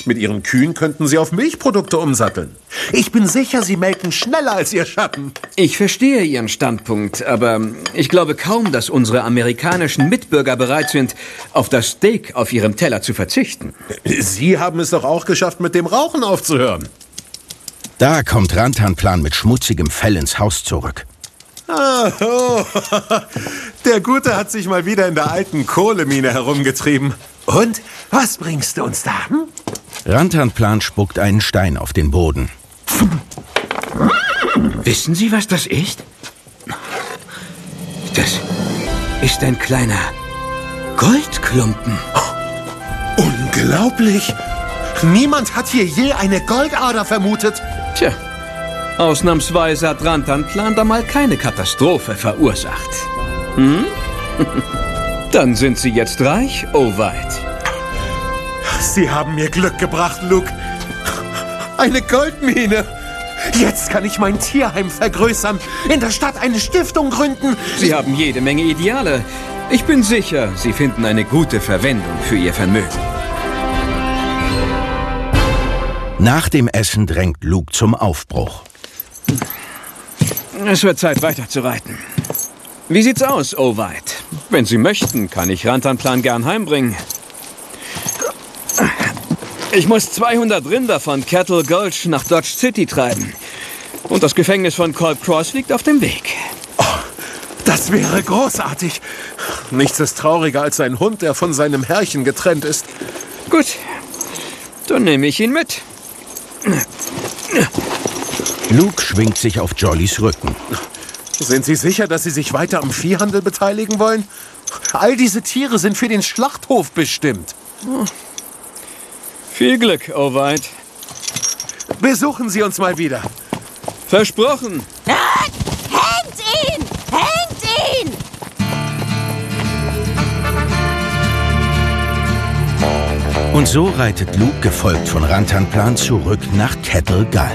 Mit Ihren Kühen könnten Sie auf Milchprodukte umsatteln. Ich bin sicher, Sie melken schneller als Ihr Schatten. Ich verstehe Ihren Standpunkt, aber ich glaube kaum, dass unsere amerikanischen Mitbürger bereit sind, auf das Steak auf ihrem Teller zu verzichten. Sie haben es doch auch geschafft, mit dem Rauchen aufzuhören. Da kommt Rantanplan mit schmutzigem Fell ins Haus zurück. Ah, oh. Der Gute hat sich mal wieder in der alten Kohlemine herumgetrieben. Und, was bringst du uns da? Rantanplan spuckt einen Stein auf den Boden. Wissen Sie, was das ist? Das ist ein kleiner Goldklumpen. Unglaublich! Niemand hat hier je eine Goldader vermutet. Tja, ausnahmsweise hat Rantanplan da mal keine Katastrophe verursacht. Hm? Dann sind Sie jetzt reich, Owhite. Sie haben mir Glück gebracht, Luke. Eine Goldmine. Jetzt kann ich mein Tierheim vergrößern, in der Stadt eine Stiftung gründen. Sie haben jede Menge Ideale. Ich bin sicher, Sie finden eine gute Verwendung für Ihr Vermögen. Nach dem Essen drängt Luke zum Aufbruch. Es wird Zeit, weiterzureiten. Wie sieht's aus, Owhite? Wenn Sie möchten, kann ich Rantanplan gern heimbringen. Ich muss 200 Rinder von Cattle Gulch nach Dodge City treiben. Und das Gefängnis von Culp Cross liegt auf dem Weg. Oh, das wäre großartig. Nichts ist trauriger als ein Hund, der von seinem Herrchen getrennt ist. Gut, dann nehme ich ihn mit. Luke schwingt sich auf Jollys Rücken. Sind Sie sicher, dass Sie sich weiter am Viehhandel beteiligen wollen? All diese Tiere sind für den Schlachthof bestimmt. Viel Glück, Owhite. Besuchen Sie uns mal wieder. Versprochen. Hängt ihn! Hängt ihn! Und so reitet Luke, gefolgt von Rantanplan, zurück nach Cattle Gulch.